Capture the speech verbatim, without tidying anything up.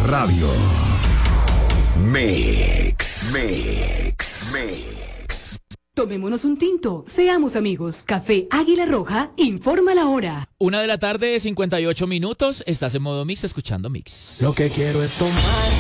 radio. Mix, mix, mix. Tomémonos un tinto, seamos amigos. Café Águila Roja, informa la hora. Una de la tarde, cincuenta y ocho minutos. Estás en modo Mix, escuchando Mix. Lo que quiero es tomar